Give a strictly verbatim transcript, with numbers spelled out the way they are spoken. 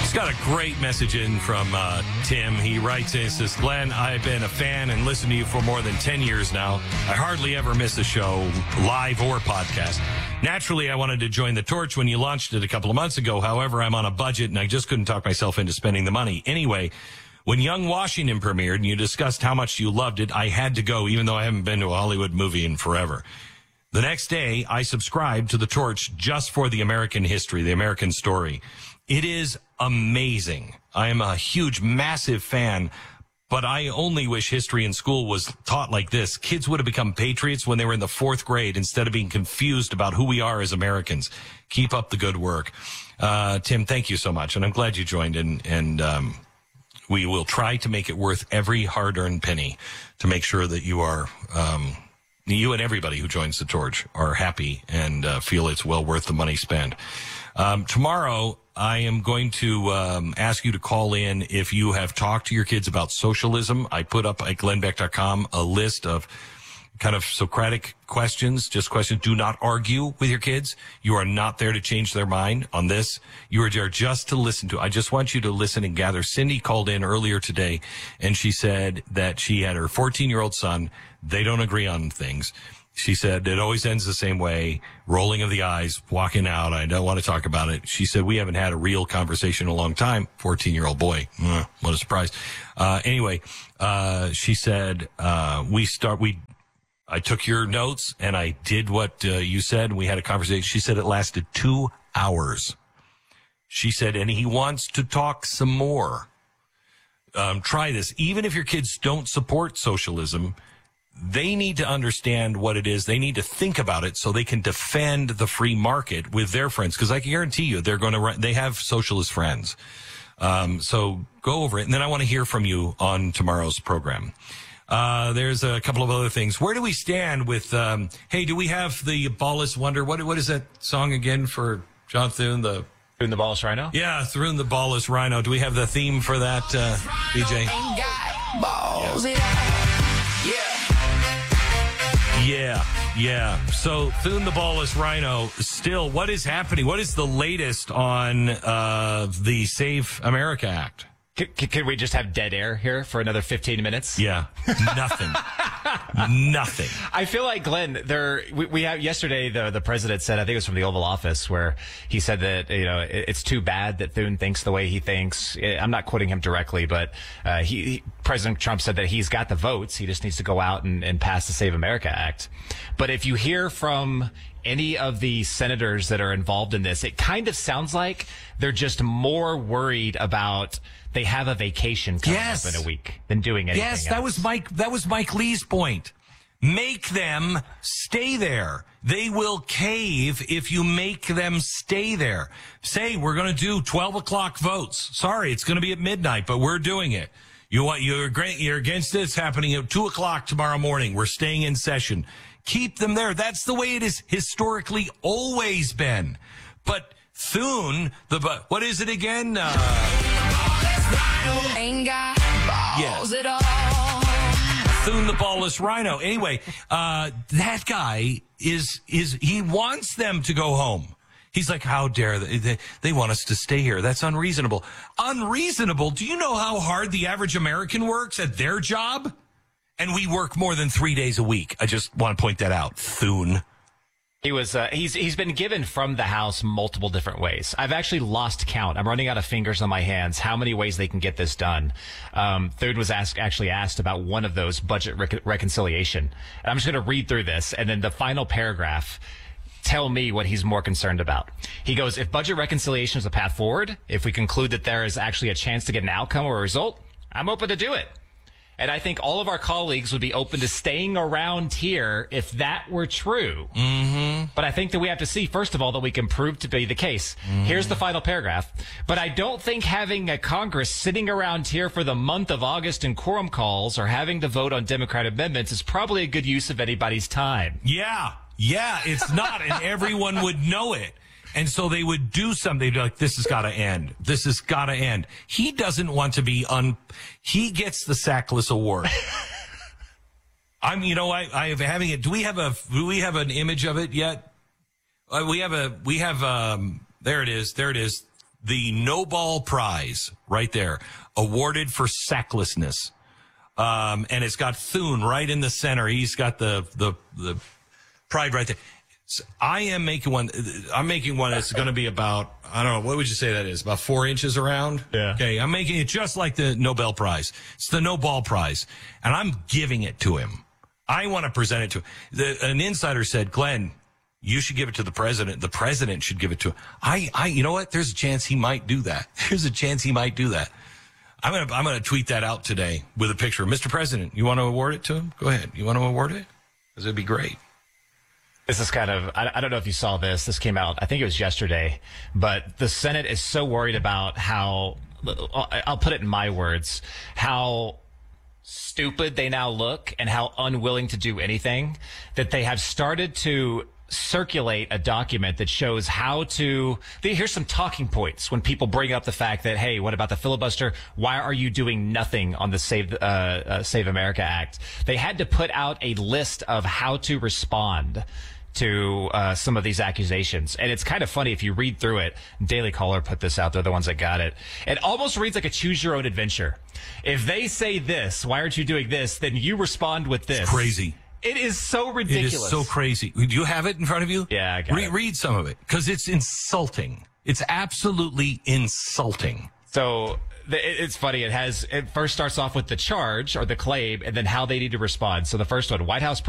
Just got a great message in from uh, Tim. He writes in and says, Glenn, I've been a fan and listened to you for more than ten years now. I hardly ever miss a show, live or podcast. Naturally, I wanted to join the Torch when you launched it a couple of months ago. However, I'm on a budget and I just couldn't talk myself into spending the money. Anyway, when Young Washington premiered and you discussed how much you loved it, I had to go, even though I haven't been to a Hollywood movie in forever. The next day, I subscribed to the Torch just for the American history, the American story. It is amazing. I am a huge, massive fan, but I only wish history in school was taught like this. Kids would have become patriots when they were in the fourth grade instead of being confused about who we are as Americans. Keep up the good work. Uh, Tim, thank you so much. And I'm glad you joined in. And um, we will try to make it worth every hard-earned penny to make sure that you are, um, you and everybody who joins the Torch are happy and uh, feel it's well worth the money spent. Um, tomorrow, I am going to um, ask you to call in if you have talked to your kids about socialism. I put up at glenn beck dot com a list of kind of Socratic questions, just questions. Do not argue with your kids. You are not there to change their mind on this. You are there just to listen to. I just want you to listen and gather. Cindy called in earlier today, and she said that she had her fourteen-year-old son. They don't agree on things. She said it always ends the same way, rolling of the eyes, walking out. I don't want to talk about it. She said we haven't had a real conversation in a long time. fourteen-year-old boy. Mm, what a surprise. Uh, anyway, uh, she said uh, we start. We I took your notes and I did what uh, you said. And we had a conversation. She said it lasted two hours. She said, and he wants to talk some more. Um, try this. Even if your kids don't support socialism, they need to understand what it is. They need to think about it so they can defend the free market with their friends. Because I can guarantee you they're going to, they have socialist friends. Um, so go over it. And then I want to hear from you on tomorrow's program. Uh, there's a couple of other things. Where do we stand with, um, hey, do we have the Ballless Wonder? What, what is that song again for John Thune? The Thune the Ballless Rhino? Yeah, Thune the Ballless Rhino. Do we have the theme for that, uh, B J? Balls it Yeah. Yeah, yeah. So Thune the Ballless Rhino, still, what is happening? What is the latest on uh, the Save America Act? Could, could we just have dead air here for another fifteen minutes? Yeah, nothing. Nothing. I feel like, Glenn, there, we, we have yesterday, the, the president said, I think it was from the Oval Office, where he said that, you know, it, it's too bad that Thune thinks the way he thinks. I'm not quoting him directly, but uh, he, he, President Trump said that he's got the votes. He just needs to go out and, and pass the Save America Act. But if you hear from any of the senators that are involved in this, it kind of sounds like they're just more worried about they have a vacation coming yes. up in a week than doing anything Yes, that else. was Mike. That was Mike Lee's point. Make them stay there. They will cave if you make them stay there. Say we're going to do twelve o'clock votes. Sorry, it's going to be at midnight, but we're doing it. You want you're great. You're against it. It's happening at two o'clock tomorrow morning. We're staying in session. Keep them there. That's the way it has historically always been. But Thune, the what is it again? Uh, Ain't got balls yeah. at all. Thune the Ballless Rhino. Anyway, uh, that guy is, is, he wants them to go home. He's like, how dare they, they? They want us to stay here. That's unreasonable. Unreasonable? Do you know how hard the average American works at their job? And we work more than three days a week. I just want to point that out. Thune. He was, uh, he's, he's been given from the House multiple different ways. I've actually lost count. I'm running out of fingers on my hands how many ways they can get this done. Um, Thune was asked, actually asked about one of those, budget rec- reconciliation. And I'm just going to read through this, and then the final paragraph, tell me what he's more concerned about. He goes, if budget reconciliation is a path forward, if we conclude that there is actually a chance to get an outcome or a result, I'm open to do it. And I think all of our colleagues would be open to staying around here if that were true. Mm-hmm. But I think that we have to see, first of all, that we can prove to be the case. Mm-hmm. Here's the final paragraph. But I don't think having a Congress sitting around here for the month of August in quorum calls or having to vote on Democrat amendments is probably a good use of anybody's time. Yeah. Yeah, it's not. And everyone would know it. And so they would do something. They'd be like, this has got to end. This has got to end. He doesn't want to be un... He gets the Sackless Award. I'm, you know, I, I have having it. Do we have a, do we have an image of it yet? Uh, we have a, we have, um, there it is. There it is. the Nobel Prize right there, awarded for sacklessness. Um, and it's got Thune right in the center. He's got the, the, the pride right there. So I am making one. I'm making one that's going to be about, I don't know, what would you say that is? About four inches around? Yeah. Okay. I'm making it just like the Nobel Prize. It's the Nobel Prize. And I'm giving it to him. I want to present it to him. The, an insider said, Glenn, you should give it to the president. The president should give it to him. I, I, you know what? There's a chance he might do that. There's a chance he might do that. I'm going to, I'm going to tweet that out today with a picture. Mister President, you want to award it to him? Go ahead. You want to award it? Because it'd be great. This is kind of, I, I don't know if you saw this. This came out, I think it was yesterday. But the Senate is so worried about how, I'll put it in my words, how stupid they now look and how unwilling to do anything, that they have started to circulate a document that shows how to, here's some talking points when people bring up the fact that, hey, what about the filibuster? Why are you doing nothing on the Save, uh, uh, Save America Act? They had to put out a list of how to respond to uh, some of these accusations. And it's kind of funny if you read through it. Daily Caller put this out. They're the ones that got it. It almost reads like a choose your own adventure. If they say this, why aren't you doing this? Then you respond with this. It's crazy. It is so ridiculous. It is so crazy. Do you have it in front of you? Yeah, I got Re- it. Read some of it, because it's insulting. It's absolutely insulting. So the, it, it's funny. It has, it first starts off with the charge or the claim and then how they need to respond. So the first one, White House